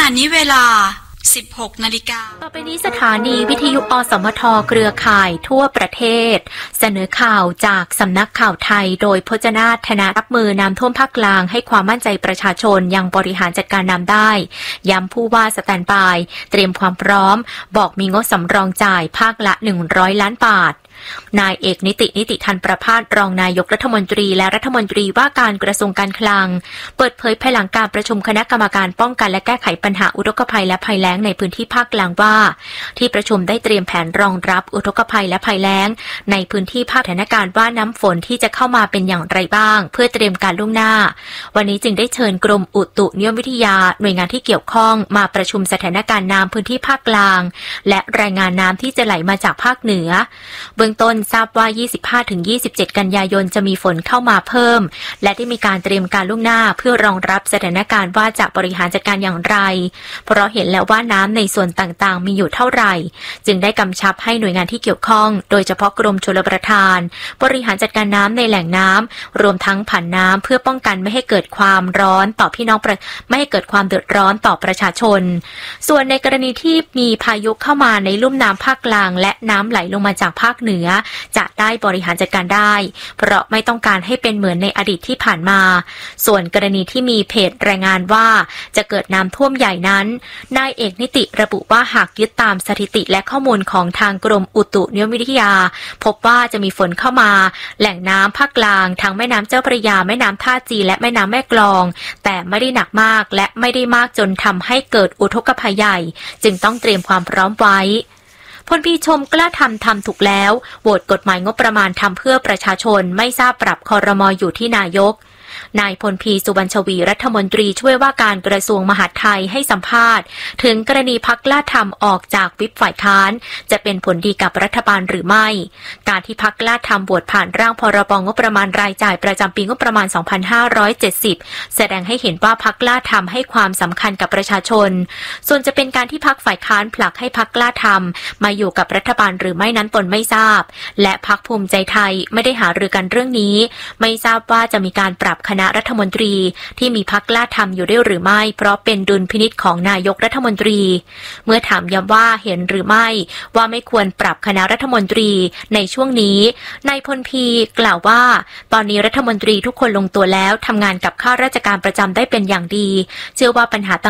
ณะนี้เวลา 16 นาฬิกาต่อไปนี้สถานีวิทยุอสมทเครือข่ายทั่วประเทศเสนอข่าวจากสำนักข่าวไทยโดยพจนาถ ธนารับมือน้ำท่วมภาคกลางให้ความมั่นใจประชาชนยังบริหารจัดการน้ำได้ย้ำผู้ว่าสแตนด์บายเตรียมความพร้อมบอกมีงบสำรองจ่ายภาคละ100 ล้านบาทนายเอกนิติทันประภาสรองนายกรัฐมนตรีและรัฐมนตรีว่าการกระทรวงการคลังเปิดเผยภายหลังการประชุมคณะกรรมการป้องกันและแก้ไขปัญหาอุทกภัยและภัยแล้งในพื้นที่ภาคกลางว่าที่ประชุมได้เตรียมแผนรองรับอุทกภัยและภัยแล้งในพื้นที่ภาคสถานการณ์ว่าน้ำฝนที่จะเข้ามาเป็นอย่างไรบ้างเพื่อเตรียมการล่วงหน้าวันนี้จึงได้เชิญกรมอุตุนิยมวิทยาหน่วยงานที่เกี่ยวข้องมาประชุมสถานการณ์น้ำพื้นที่ภาคกลางและรายงานน้ำที่จะไหลมาจากภาคเหนือเบื้องต้นทราบว่า 25-27 กันยายนจะมีฝนเข้ามาเพิ่มและได้มีการเตรียมการล่วงหน้าเพื่อรองรับสถานการณ์ว่าจะบริหารจัดการอย่างไรเพราะเห็นแล้วว่าน้ำในส่วนต่างๆมีอยู่เท่าไหร่จึงได้กำชับให้หน่วยงานที่เกี่ยวข้องโดยเฉพาะกรมชลประทานบริหารจัดการน้ำในแหล่งน้ำรวมทั้งผันน้ำเพื่อป้องกันไม่ให้เกิดความร้อนต่อพี่น้องไม่ให้เกิดความเดือดร้อนต่อประชาชนส่วนในกรณีที่มีพายุเข้ามาในลุ่มน้ำภาคกลางและน้ำไหลลงมาจากภาคเหนือจะได้บริหารจัดการได้เพราะไม่ต้องการให้เป็นเหมือนในอดีตที่ผ่านมาส่วนกรณีที่มีเพจรายงานว่าจะเกิดน้ำท่วมใหญ่นั้นนายเอกนิติระบุว่าหากยึดตามสถิติและข้อมูลของทางกรมอุตุนิยมวิทยาพบว่าจะมีฝนเข้ามาแหล่งน้ำภาคกลางทั้งแม่น้ำเจ้าพระยาแม่น้ำท่าจีนและแม่น้ำแม่กลองแต่ไม่ได้หนักมากและไม่ได้มากจนทำให้เกิดอุทกภัยใหญ่จึงต้องเตรียมความพร้อมไว้พลปีชมกล้าทำถูกแล้วโหวตกฎหมายงบประมาณทำเพื่อประชาชนไม่ทราบปรับครม.อยู่ที่นายกนายพลพีสุวรรณชวีรัฐมนตรีช่วยว่าการกระทรวงมหาดไทยให้สัมภาษณ์ถึงกรณีพรรคกล้าทำออกจากวิปฝ่ายค้านจะเป็นผลดีกับรัฐบาลหรือไม่การที่พรรคกล้าทำโหวตผ่านร่างพรบงบประมาณรายจ่ายประจำปีงบประมาณ 2570 แสดงให้เห็นว่าพรรคกล้าทำให้ความสำคัญกับประชาชนส่วนจะเป็นการที่พรรคฝ่ายค้านผลักให้พรรคกล้าทำมาอยู่กับรัฐบาลหรือไม่นั้นตนไม่ทราบและพรรคภูมิใจไทยไม่ได้หารือกันเรื่องนี้ไม่ทราบว่าจะมีการปรับคณะรัฐมนตรีที่มีพรรคกล้าทำอยู่ได้หรือไม่เพราะเป็นดุลพินิจของนายกรัฐมนตรีเมื่อถามย้ำว่าเห็นหรือไม่ว่าไม่ควรปรับคณะรัฐมนตรีในช่วงนี้นายพลพีกล่าวว่าตอนนี้รัฐมนตรีทุกคนลงตัวแล้วทำงานกับข้าราชการประจำได้เป็นอย่างดีเชื่อว่าปัญหา